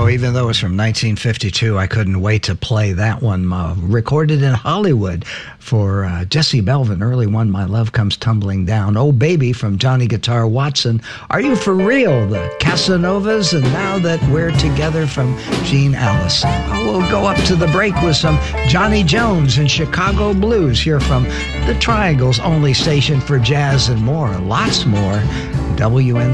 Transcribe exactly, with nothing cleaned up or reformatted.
even though it's from nineteen fifty-two, I couldn't wait to play that one. Uh, recorded in Hollywood for uh, Jesse Belvin, early one, My Love Comes Tumbling Down. Oh Baby from Johnny Guitar Watson. Are You For Real? The Casanovas. And Now That We're Together from Gene Allison. Oh, we'll go up to the break with some Johnny Jones and Chicago Blues here from the Triangle's only station for jazz and more. Lots more. W N